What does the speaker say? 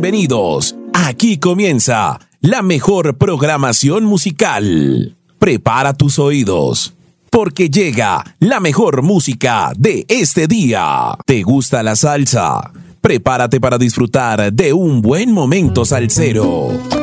bienvenidos. Aquí comienza la mejor programación musical. Prepara tus oídos, porque llega la mejor música de este día. ¿Te gusta la salsa? Prepárate para disfrutar de un buen momento salsero.